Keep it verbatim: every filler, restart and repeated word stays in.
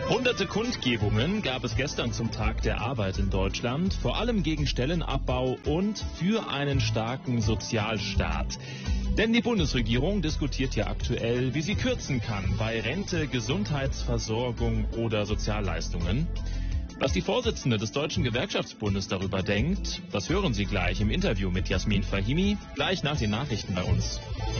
Hunderte Kundgebungen gab es gestern zum Tag der Arbeit in Deutschland, vor allem gegen Stellenabbau und für einen starken Sozialstaat. Denn die Bundesregierung diskutiert ja aktuell, wie sie kürzen kann bei Rente, Gesundheitsversorgung oder Sozialleistungen. Was die Vorsitzende des Deutschen Gewerkschaftsbundes darüber denkt, das hören Sie gleich im Interview mit Jasmin Fahimi, gleich nach den Nachrichten bei uns.